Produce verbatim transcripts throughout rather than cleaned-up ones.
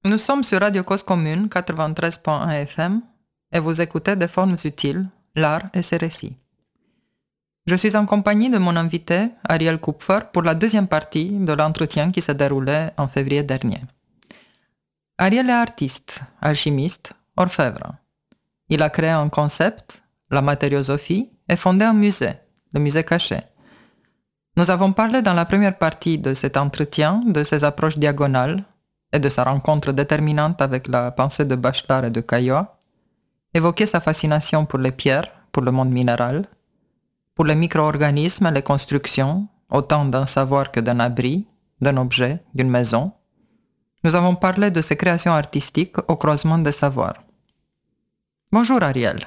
Nous sommes sur Radio Cause Commune quatre-vingt-treize point un F M et vous écoutez Des formes utiles, l'art et ses récits. Je suis en compagnie de mon invité, Ariel Kupfer, pour la deuxième partie de l'entretien qui s'est déroulé en février dernier. Ariel est artiste, alchimiste, orfèvre. Il a créé un concept, la matériosophie, et fondé un musée, le musée caché. Nous avons parlé dans la première partie de cet entretien de ses approches diagonales et de sa rencontre déterminante avec la pensée de Bachelard et de Caillois, évoqué sa fascination pour les pierres, pour le monde minéral, pour les micro-organismes et les constructions, autant d'un savoir que d'un abri, d'un objet, d'une maison. Nous avons parlé de ses créations artistiques au croisement des savoirs. Bonjour Ariel.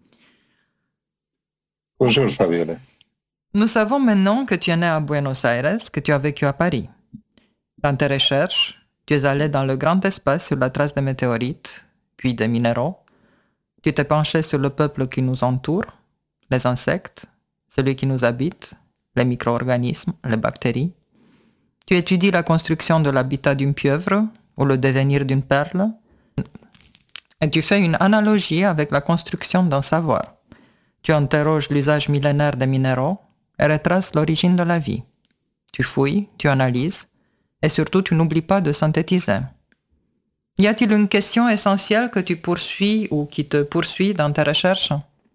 Bonjour Fabiola. Nous savons maintenant que tu es né à Buenos Aires, que tu as vécu à Paris. Dans tes recherches, tu es allé dans le grand espace sur la trace des météorites, puis des minéraux. Tu t'es penché sur le peuple qui nous entoure, les insectes, celui qui nous habite, les micro-organismes, les bactéries. Tu étudies la construction de l'habitat d'une pieuvre ou le devenir d'une perle. Et tu fais une analogie avec la construction d'un savoir. Tu interroges l'usage millénaire des minéraux et retraces l'origine de la vie. Tu fouilles, tu analyses, et surtout tu n'oublies pas de synthétiser. Y a-t-il une question essentielle que tu poursuis ou qui te poursuit dans tes recherches?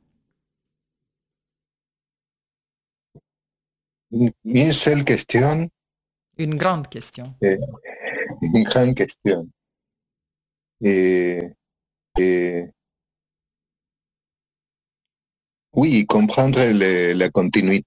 Une seule question. Une grande question. Eh, une grande question. Et, et, oui, comprendre le, la continuité